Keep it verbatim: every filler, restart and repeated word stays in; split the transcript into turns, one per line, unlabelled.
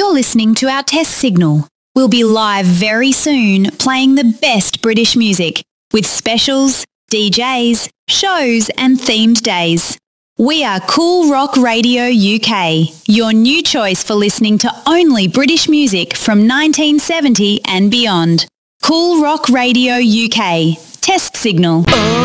You're listening to our test signal. We'll be live very soon playing the best British music with specials, D Js, shows and themed days. We are Cool Rock Radio U K, your new choice for listening to only British music from nineteen seventy and beyond. Cool Rock Radio U K. Test signal.
Oh.